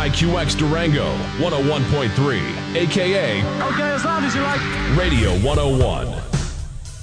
KIQX Durango 101.3, aka Okay, as loud as you like. Radio 101.